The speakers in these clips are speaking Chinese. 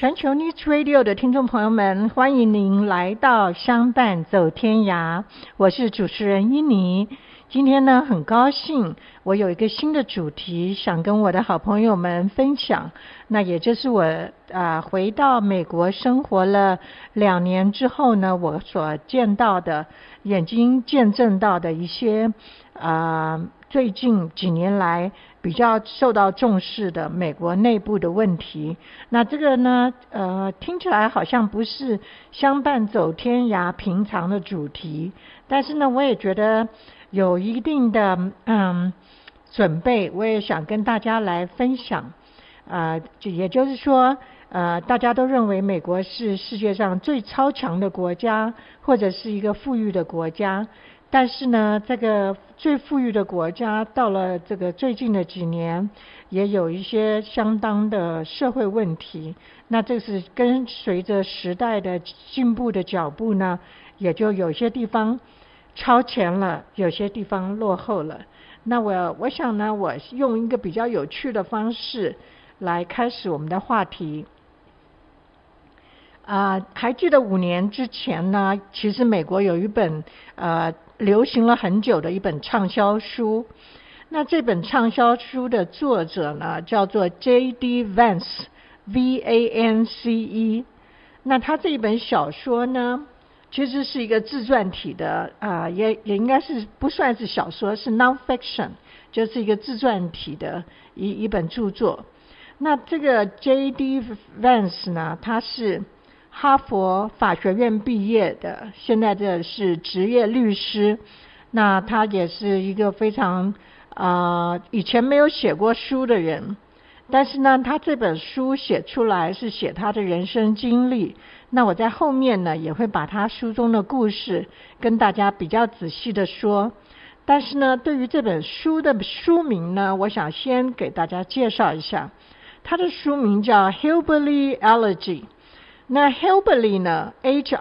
全球 News Radio 的听众朋友们，欢迎您来到相伴走天涯，我是主持人伊妮。今天呢，很高兴我有一个新的主题想跟我的好朋友们分享，那也就是我回到美国生活了2年之后呢，我所见到的眼睛见证到的一些最近几年来比较受到重视的美国内部的问题。那这个呢听起来好像不是相伴走天涯平常的主题，但是呢我也觉得有一定的准备，我也想跟大家来分享。也就是说大家都认为美国是世界上最超强的国家，或者是一个富裕的国家，但是呢这个最富裕的国家到了这个最近的几年也有一些相当的社会问题，那这是跟随着时代的进步的脚步呢，也就有些地方超前了，有些地方落后了。那我想呢，我用一个比较有趣的方式来开始我们的话题。还记得5年之前呢，其实美国有一本流行了很久的一本畅销书。那这本畅销书的作者呢叫做 J.D. Vance V-A-N-C-E。 那他这一本小说呢其实是一个自传体的也应该是不算是小说，是 non-fiction， 就是一个自传体的一本著作。那这个 J.D. Vance 呢，他是哈佛法学院毕业的，现在这是职业律师。那他也是一个非常以前没有写过书的人，但是呢他这本书写出来是写他的人生经历。那我在后面呢也会把他书中的故事跟大家比较仔细的说。但是呢对于这本书的书名呢，我想先给大家介绍一下。他的书名叫 Hillbilly Elegy。 那 Hillbilly 呢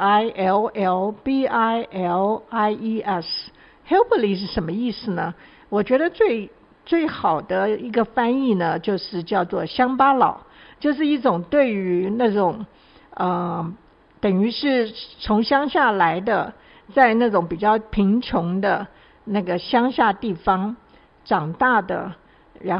H-I-L-L-B-I-L-I-E-S， Hillbilly 是什么意思呢？我觉得最好的一个翻译呢就是叫做乡巴佬，就是一种对于那种等于是从乡下来的，在那种比较贫穷的那个乡下地方长大的